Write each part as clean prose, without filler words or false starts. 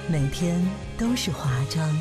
每天都是华章。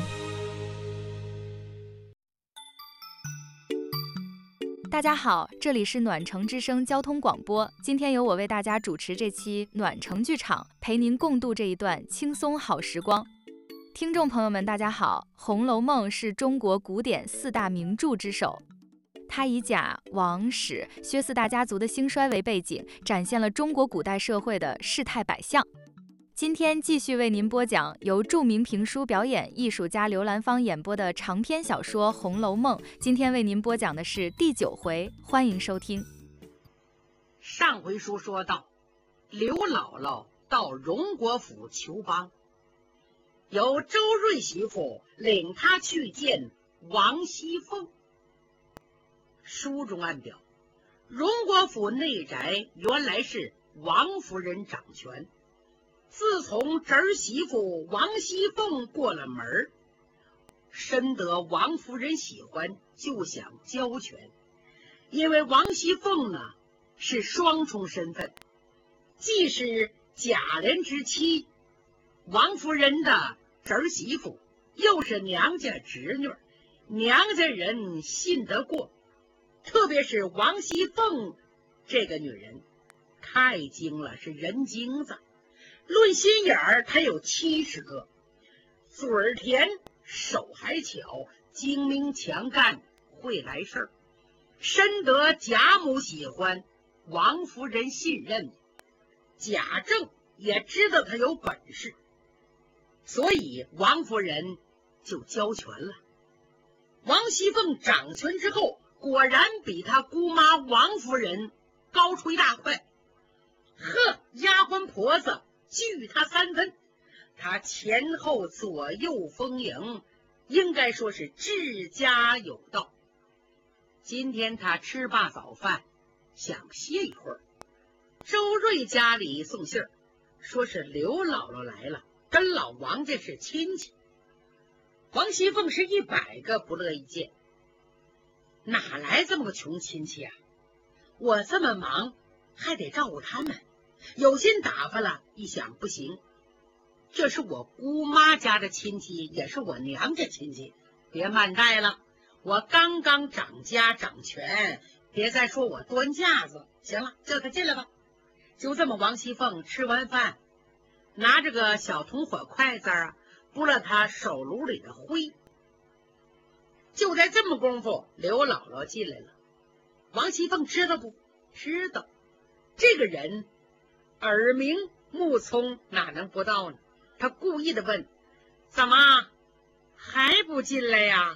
大家好，这里是暖城之声交通广播，今天由我为大家主持这期暖城剧场，陪您共度这一段轻松好时光。听众朋友们大家好，《红楼梦》是中国古典4大名著之首，它以贾、王、史、薛4大家族的兴衰为背景，展现了中国古代社会的世态百象。今天继续为您播讲由著名评书表演艺术家刘兰芳演播的长篇小说《红楼梦》，今天为您播讲的是第9回，欢迎收听。 上回书说到，刘姥姥到荣国府求帮，由周瑞媳妇领她去见王熙凤。书中暗表，荣国府内宅原来是王夫人掌权，自从侄儿媳妇王熙凤过了门，深得王夫人喜欢，就想交权。因为王熙凤呢是双重身份，既是贾琏之妻，王夫人的侄儿媳妇，又是娘家侄女，娘家人信得过。特别是王熙凤这个女人太精了，是人精子。论心眼儿，她有70个，嘴儿甜，手还巧，精明强干，会来事儿，深得贾母喜欢，王夫人信任。贾政也知道她有本事，所以王夫人就交权了。王熙凤掌权之后，果然比她姑妈王夫人高出一大块。丫鬟婆子惧她3分，她前后左右丰盈，应该说是治家有道。今天她吃罢早饭，想歇一会儿，周瑞家里送信儿，说是刘姥姥来了，跟老王家是亲戚。王熙凤是100个不乐意见，哪来这么个穷亲戚啊？我这么忙，还得照顾他们，有心打发了，一想不行，这是我姑妈家的亲戚，也是我娘家亲戚，别慢待了，我刚刚掌家掌权，别再说我端架子。行了，叫他进来吧。就这么，王熙凤吃完饭，拿着个小铜火筷子啊，拨了他手炉里的灰。就在这么功夫，刘姥姥进来了。王熙凤知道不？知道。这个人耳明目聪，哪能不到呢？他故意的问：怎么还不进来呀？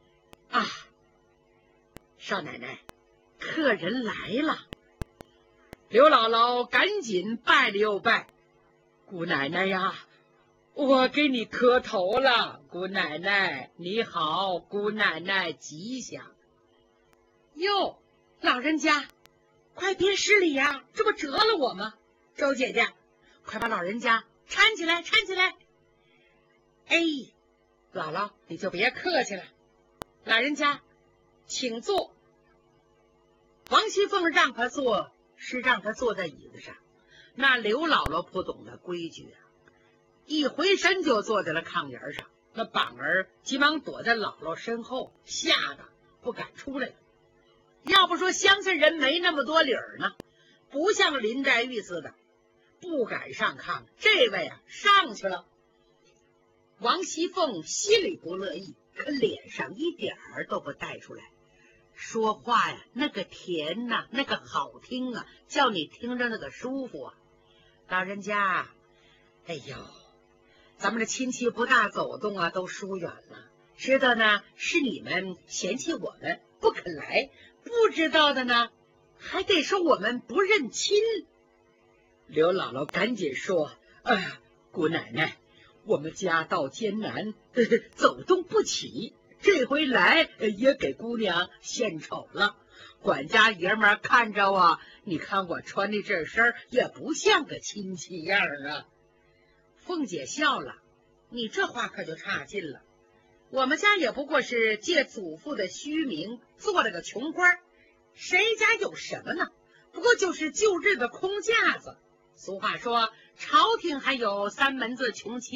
少奶奶，客人来了。刘姥姥赶紧拜了又拜：姑奶奶呀，我给你磕头了，姑奶奶你好，姑奶奶吉祥。哟，老人家快别失礼呀，这不折了我吗？周姐姐，快把老人家搀起来，搀起来。姥姥你就别客气了，老人家请坐。王熙凤让他坐，是让他坐在椅子上。那刘姥姥不懂得规矩啊，一回身就坐在了炕沿上，那膀儿急忙躲在姥姥身后，吓得不敢出来了。要不说乡下人没那么多理儿呢，不像林黛玉似的不敢上炕，这位啊上去了。王熙凤心里不乐意，可脸上一点儿都不带出来，说话呀那个甜呐，那个好听啊，叫你听着那个舒服啊。老人家，咱们的亲戚不大走动啊，都疏远了，知道呢是你们嫌弃我们不肯来，不知道的呢还得说我们不认亲。刘姥姥赶紧说：姑奶奶，我们家道艰难，走动不起，这回来也给姑娘献丑了。管家爷们儿看着啊，你看我穿的这身也不像个亲戚样啊。凤姐笑了：你这话可就差劲了，我们家也不过是借祖父的虚名做了个穷官，谁家有什么呢？不过就是旧日的空架子。俗话说，朝廷还有3门子穷亲